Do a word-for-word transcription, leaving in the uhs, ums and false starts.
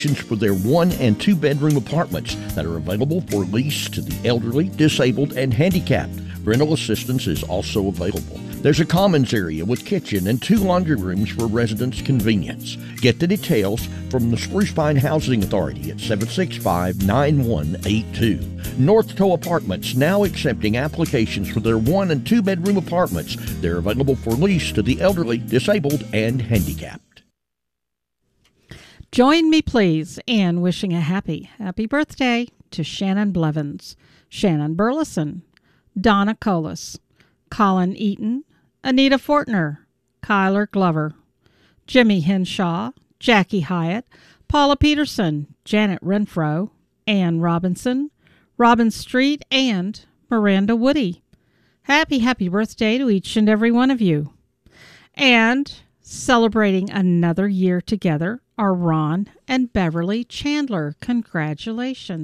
for their one and two bedroom apartments that are available for lease to the elderly, disabled, and handicapped. Rental assistance is also available. There's a commons area with kitchen and two laundry rooms for residents' convenience. Get the details from the Spruce Pine Housing Authority at seven six five, nine one eight two. North Toe Apartments now accepting applications for their one and two bedroom apartments. They're available for lease to the elderly, disabled, and handicapped. Join me, please, in wishing a happy, happy birthday to Shannon Blevins, Shannon Burleson, Donna Colas, Colin Eaton, Anita Fortner, Kyler Glover, Jimmy Henshaw, Jackie Hyatt, Paula Peterson, Janet Renfro, Ann Robinson, Robin Street, and Miranda Woody. Happy, happy birthday to each and every one of you. And celebrating another year together are Ron and Beverly Chandler. Congratulations.